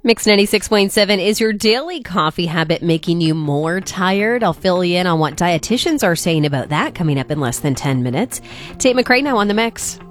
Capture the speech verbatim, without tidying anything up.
Mix ninety-six point seven. Is your daily coffee habit making you more tired? I'll fill you in on what dietitians are saying about that coming up in less than ten minutes. Tate McRae now on the Mix.